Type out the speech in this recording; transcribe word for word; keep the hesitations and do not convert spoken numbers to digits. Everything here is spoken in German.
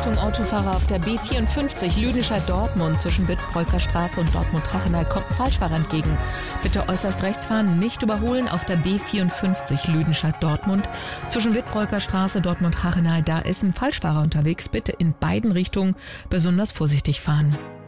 Achtung, Autofahrer auf der B vierundfünfzig Lüdenscheid-Dortmund zwischen Bitbreuker Straße und Dortmund-Hachenay kommt ein Falschfahrer entgegen. Bitte äußerst rechts fahren, nicht überholen auf der B vierundfünfzig Lüdenscheid-Dortmund zwischen Bitbreuker Straße, Dortmund-Hachenay. Da ist ein Falschfahrer unterwegs. Bitte in beiden Richtungen besonders vorsichtig fahren.